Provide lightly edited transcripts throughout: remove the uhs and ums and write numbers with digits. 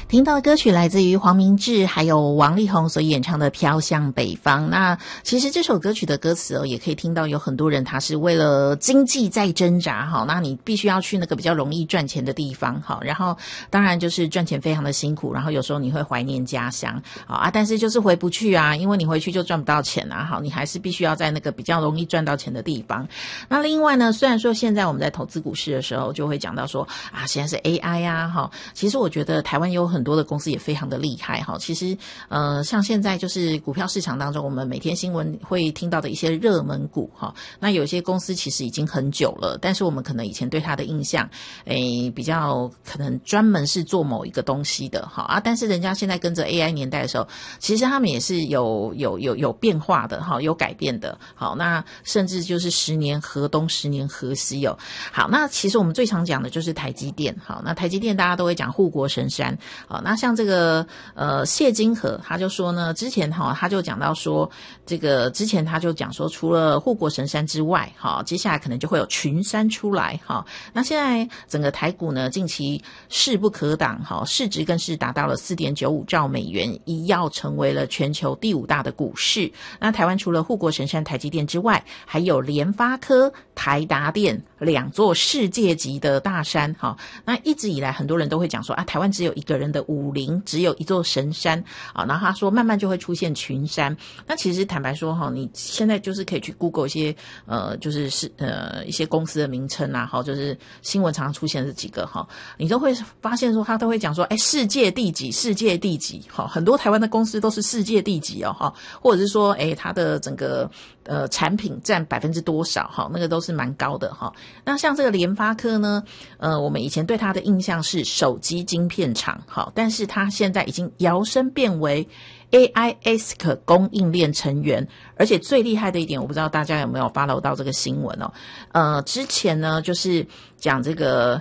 听到的歌曲来自于黄明志还有王力宏所演唱的《飘向北方》。那其实这首歌曲的歌词也可以听到有很多人他是为了经济在挣扎，那你必须要去那个比较容易赚钱的地方，然后当然就是赚钱非常的辛苦，然后有时候你会怀念家乡但是就是回不去啊，因为你回去就赚不到钱啊，你还是必须要在那个比较容易赚到钱的地方。那另外呢，虽然说现在我们在投资股市的时候就会讲到说现在是 AI 啊，其实我觉得台湾有很多的公司也非常的厉害哈。其实像现在就是股票市场当中我们每天新闻会听到的一些热门股哈，那有些公司其实已经很久了，但是我们可能以前对它的印象比较可能专门是做某一个东西的哈但是人家现在跟着 AI 年代的时候，其实他们也是有变化的哈，有改变的。好，那甚至就是10年河东10年河西好，那其实我们最常讲的就是台积电。好，那台积电大家都会讲护国神山。好，那像这个谢金河他就说呢，之前他就讲到说，这个之前他就讲说，除了护国神山之外，接下来可能就会有群山出来。那现在整个台股呢，近期势不可挡，市值更是达到了 4.95 兆美元，一跃成为了全球第5大的股市。那台湾除了护国神山台积电之外，还有联发科、台达电2座世界级的大山。那一直以来很多人都会讲说台湾只有一个人的武林，只有一座神山然后他说慢慢就会出现群山。那其实坦白说你现在就是可以去 Google 一些就是一些公司的名称就是新闻常常出现这几个你都会发现说他都会讲说世界第几世界第几很多台湾的公司都是世界第几或者是说它的整个产品占多少那个都是蛮高的那像这个联发科呢我们以前对它的印象是手机晶片厂但是它现在已经摇身变为 AISC 供应链成员。而且最厉害的一点，我不知道大家有没有 follow 到这个新闻之前呢就是讲这个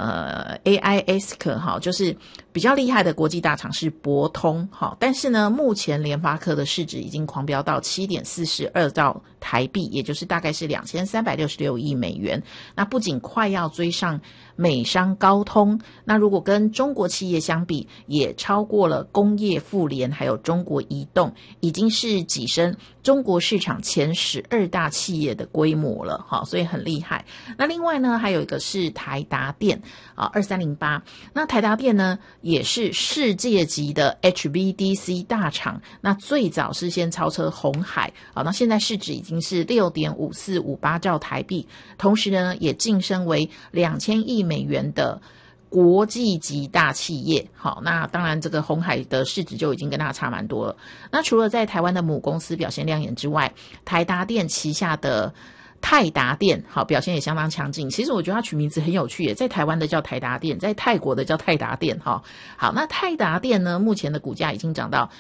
AISC 就是比较厉害的国际大厂是博通但是呢目前联发科的市值已经狂飙到 7.42 兆台币，也就是大概是2366亿美元。那不仅快要追上美商高通，那如果跟中国企业相比，也超过了工业富联还有中国移动，已经是跻身中国市场前12大企业的规模了所以很厉害。那另外呢还有一个是台达电2308，那台达电呢也是世界级的 HVDC 大厂，那最早是先超车鸿海那现在市值已经是 6.5458 兆台币，同时呢也晋升为2000亿美元的国际级大企业。好，那当然这个鸿海的市值就已经跟它差蛮多了。那除了在台湾的母公司表现亮眼之外，台达电旗下的泰达电表现也相当强劲。其实我觉得它取名字很有趣耶，在台湾的叫台达电，在泰国的叫泰达电好，那泰达电呢目前的股价已经涨到